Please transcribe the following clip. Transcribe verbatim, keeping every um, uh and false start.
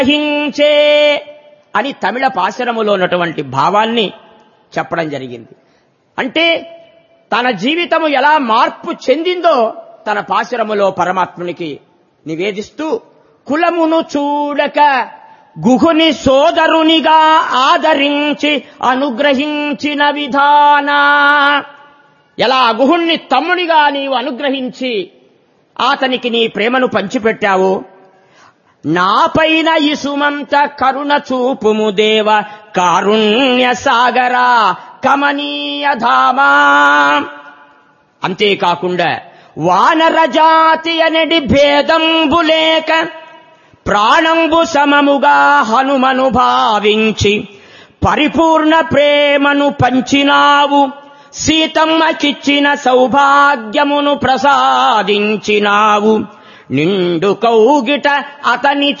గ్రహించే అని తమిళ పాశరములో ఉన్నటువంటి భావాన్ని చెప్పడం జరిగింది. అంటే తన జీవితము ఎలా మార్పు చెందిందో తన పాశరములో పరమాత్మునికి నివేదిస్తూ, కులమును చూడక గుహుని సోదరునిగా ఆదరించి అనుగ్రహించిన విధాన, ఎలా గుహుణ్ణి తమ్ముడిగా నీవు అనుగ్రహించి అతనికి నీ ప్రేమను పంచిపెట్టావు, నాపైన ఇసుమంత కరుణ చూపుము దేవ కారుణ్య సాగరా కమనీయ ధామా. అంతేకాకుండా వానర జాతి అనడి భేదంబు లేక ప్రాణంబు సమముగా హనుమను భావించి పరిపూర్ణ ప్రేమను పంచినావు, సీతమ్మకిచ్చిన సౌభాగ్యమును ప్రసాదించినావు, నిండు కౌగిట అతని